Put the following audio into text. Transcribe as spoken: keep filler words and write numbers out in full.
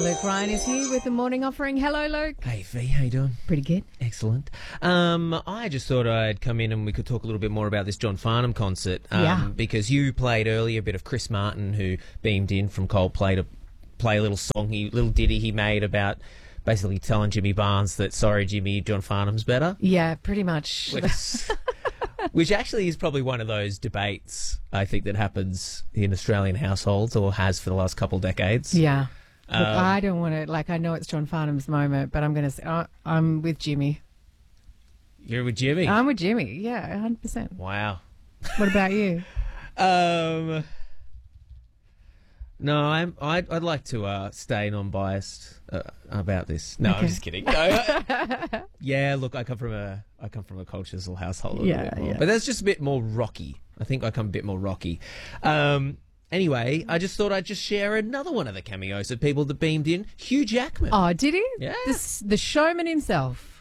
Luke Ryan is here with the morning offering. Hello, Luke. Hey, V, how you doing? Pretty good. Excellent. Um, I just thought I'd come in and we could talk a little bit more about this John Farnham concert. Um, Yeah. Because you played earlier a bit of Chris Martin, who beamed in from Coldplay to play a little song, he little ditty he made about basically telling Jimmy Barnes that, sorry, Jimmy, John Farnham's better. Yeah, pretty much. Which, which actually is probably one of those debates, I think, that happens in Australian households or has for the last couple of decades. Yeah. Look, Um, I don't want to, like, I know it's John Farnham's moment, but I'm going to say, uh, I'm with Jimmy. You're with Jimmy? I'm with Jimmy, yeah, one hundred percent. Wow. What about you? Um, no, I'm, I'd, I'd like to uh, stay non-biased uh, about this. No, Okay. I'm just kidding. No, I- yeah, look, I come from a I come from a cultural household. A little Yeah, bit more, yeah. but that's just a bit more rocky. I think I come a bit more rocky. Um, anyway, I just thought I'd just share another one of the cameos of people that beamed in. Hugh Jackman. Oh, did he? Yeah. This, the showman himself.